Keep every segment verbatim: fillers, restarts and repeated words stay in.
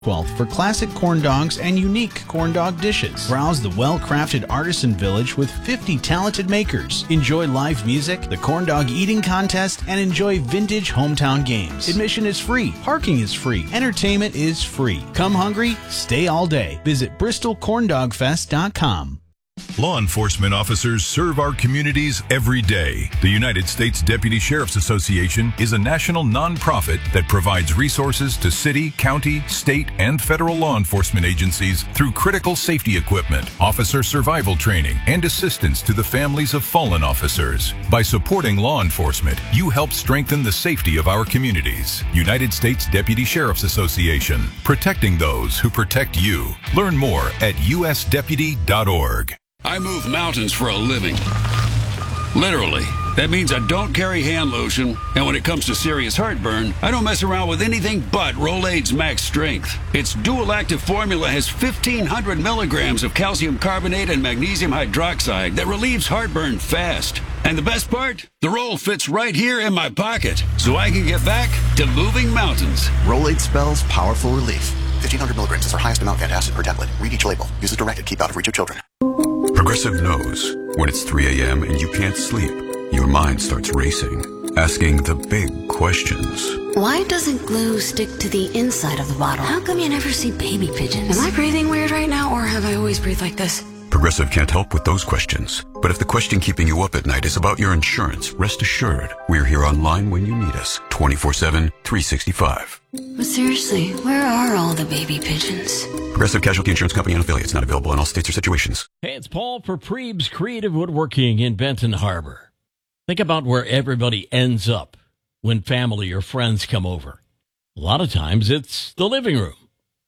twelfth for classic corn dogs and unique corn dog dishes. Browse the well-crafted artisan village with fifty talented makers. Enjoy live music, the corn dog eating contest, and enjoy vintage hometown games. Admission is free. Parking is free. Entertainment is free. Come hungry, stay all day. Visit bristol corn dog fest dot com. Law enforcement officers serve our communities every day. The United States Deputy Sheriff's Association is a national nonprofit that provides resources to city, county, state, and federal law enforcement agencies through critical safety equipment, officer survival training, and assistance to the families of fallen officers. By supporting law enforcement, you help strengthen the safety of our communities. United States Deputy Sheriff's Association, protecting those who protect you. Learn more at u s deputy dot org. I move mountains for a living. Literally. That means I don't carry hand lotion, and when it comes to serious heartburn, I don't mess around with anything but Rolaids Max Strength. Its dual-active formula has fifteen hundred milligrams of calcium carbonate and magnesium hydroxide that relieves heartburn fast. And the best part? The roll fits right here in my pocket, so I can get back to moving mountains. Rolaids spells powerful relief. fifteen hundred milligrams is our highest amount of antacid per tablet. Read each label. Use as directed. Keep out of reach of children. Progressive knows when it's three a.m. and you can't sleep, your mind starts racing, asking the big questions. Why doesn't glue stick to the inside of the bottle? How come you never see baby pigeons? Am I breathing weird right now, or have I always breathed like this? Progressive can't help with those questions. But if the question keeping you up at night is about your insurance, rest assured, we're here online when you need us, twenty-four seven, three sixty-five. But seriously, where are all the baby pigeons? Progressive Casualty Insurance Company and affiliates, not available in all states or situations. Hey, it's Paul for Preeb's Creative Woodworking in Benton Harbor. Think about where everybody ends up when family or friends come over. A lot of times it's the living room.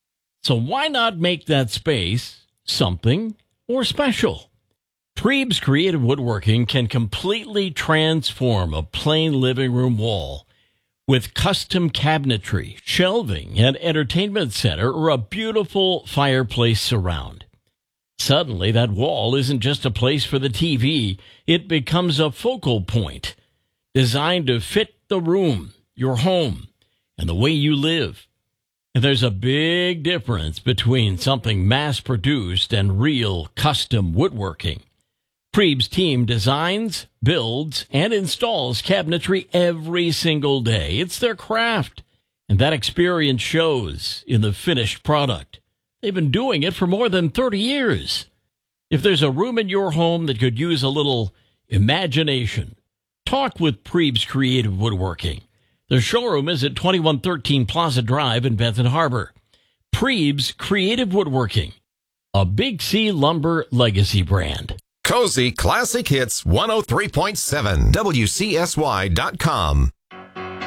So why not make that space something or special? Preeb's Creative Woodworking can completely transform a plain living room wall with custom cabinetry, shelving, an entertainment center, or a beautiful fireplace surround. Suddenly, that wall isn't just a place for the T V. It becomes a focal point designed to fit the room, your home, and the way you live. And there's a big difference between something mass-produced and real custom woodworking. Preeb's team designs, builds, and installs cabinetry every single day. It's their craft, and that experience shows in the finished product. They've been doing it for more than thirty years. If there's a room in your home that could use a little imagination, talk with Preeb's Creative Woodworking. Their showroom is at twenty-one thirteen Plaza Drive in Benton Harbor. Preeb's Creative Woodworking, a Big C Lumber legacy brand. Cozy Classic Hits one oh three point seven W C S Y dot com.